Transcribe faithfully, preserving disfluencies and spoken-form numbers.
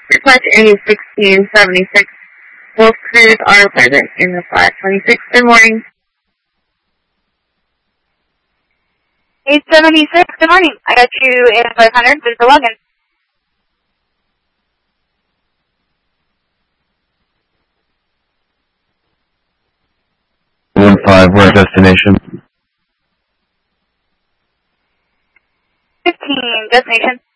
Request A sixteen seventy-six. Both crews are present in the flat twenty-six. Good morning. eight seventy-six, good morning. I got you in five hundred, there's the login. one five, where destination? fifteen, destination.